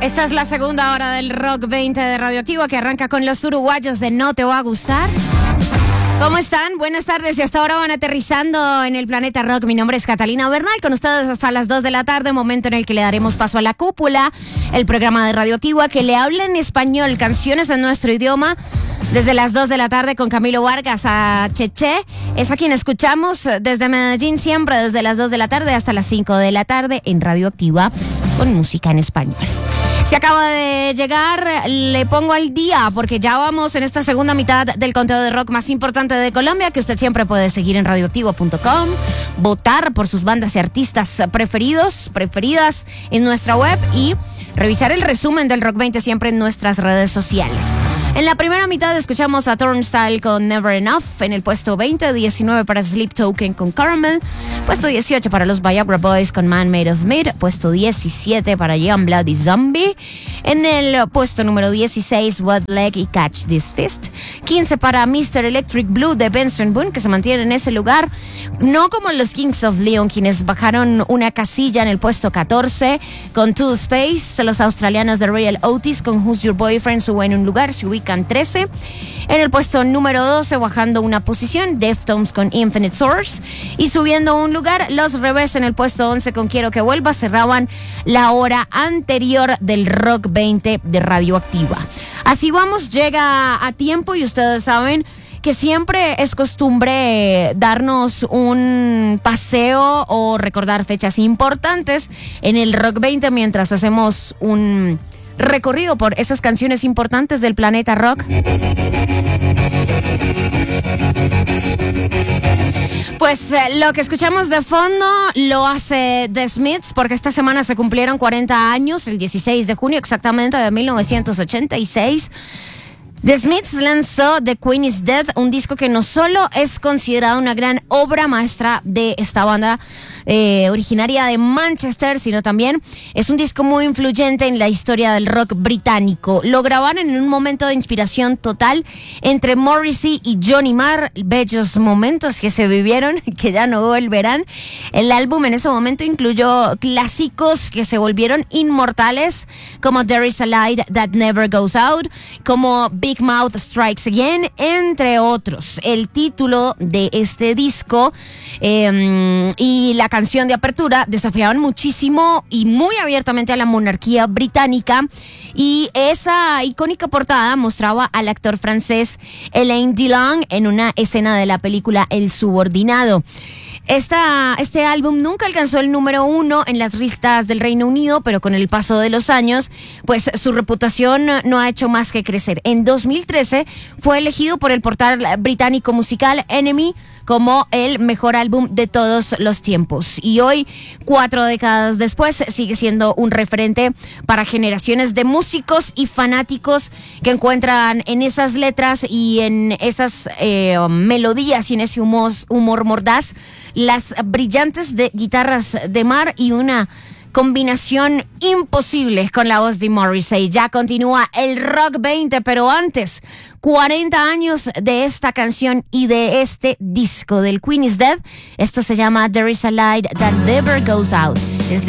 Esta es la segunda hora del Rock 20 de Radioactiva que arranca con los uruguayos de No Te Va a Gustar. ¿Cómo están? Buenas tardes y hasta ahora van aterrizando en el planeta rock. Mi nombre es Catalina Bernal, con ustedes hasta las 2 de la tarde, momento en el que le daremos paso a La Cúpula, el programa de Radioactiva que le habla en español, canciones en nuestro idioma, desde las 2 de la tarde con Camilo Vargas a Cheche. Es a quien escuchamos desde Medellín siempre, desde las 2 de la tarde hasta las 5 de la tarde en Radioactiva con música en español. Si acaba de llegar, le pongo al día porque ya vamos en esta segunda mitad del conteo de rock más importante de Colombia, que usted siempre puede seguir en radioactivo.com, votar por sus bandas y artistas preferidas en nuestra web y revisar el resumen del Rock 20 siempre en nuestras redes sociales. En la primera mitad escuchamos a Turnstile con Never Enough, en el puesto 20, 19 para Sleep Token con Caramel, puesto 18 para los Viagra Boys con Man Made of Meat, puesto 17 para Young Bloody Zombie, en el puesto número 16 What Leg y Catch This Fist, 15 para Mr. Electric Blue de Benson Boone, que se mantiene en ese lugar, no como los Kings of Leon, quienes bajaron una casilla en el puesto 14 con Tool Space. Los australianos de Royal Otis con Who's Your Boyfriend suben un lugar, se ubican 13. En el puesto número 12, bajando una posición, Deftones con Infinite Source. Y subiendo un lugar, Los Revés en el puesto 11 con Quiero que Vuelva. Cerraban la hora anterior del Rock 20 de Radioactiva. Así vamos, llega a tiempo y ustedes saben que siempre es costumbre darnos un paseo o recordar fechas importantes en el Rock 20 mientras hacemos un recorrido por esas canciones importantes del planeta rock. Pues lo que escuchamos de fondo lo hace The Smiths, porque esta semana se cumplieron 40 años, el 16 de junio exactamente de 1986. The Smiths lanzó The Queen is Dead, un disco que no solo es considerado una gran obra maestra de esta banda originaria de Manchester, sino también es un disco muy influyente en la historia del rock británico. Lo grabaron en un momento de inspiración total entre Morrissey y Johnny Marr, bellos momentos que se vivieron, que ya no volverán. El álbum en ese momento incluyó clásicos que se volvieron inmortales, como There is a Light That Never Goes Out, como Big Mouth Strikes Again, entre otros. El título de este disco y la canción de apertura desafiaban muchísimo y muy abiertamente a la monarquía británica, y esa icónica portada mostraba al actor francés Alain Delon en una escena de la película El Subordinado. Este álbum nunca alcanzó el número 1 en las listas del Reino Unido, pero con el paso de los años, pues su reputación no ha hecho más que crecer. En 2013 fue elegido por el portal británico musical Enemy como el mejor álbum de todos los tiempos. Y hoy, 4 décadas después, sigue siendo un referente para generaciones de músicos y fanáticos que encuentran en esas letras y en esas melodías y en ese humor mordaz las brillantes guitarras de Marr y una combinación imposible con la voz de Morrissey. Ya continúa el Rock 20, pero antes, 40 años de esta canción y de este disco del Queen is Dead. Esto se llama There is a Light That Never Goes Out. Es